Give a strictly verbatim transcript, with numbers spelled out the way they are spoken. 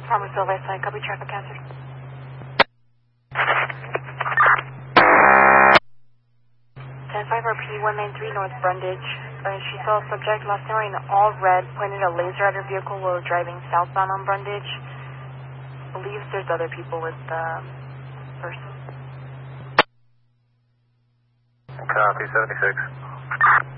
Farmersville, West Side, copy traffic hazard. ten five R P one nine three North Brundage. Uh, she saw a subject last night in all red, pointed a laser at her vehicle while driving southbound on Brundage. Believes there's other people with the person. Copy, seventy-six.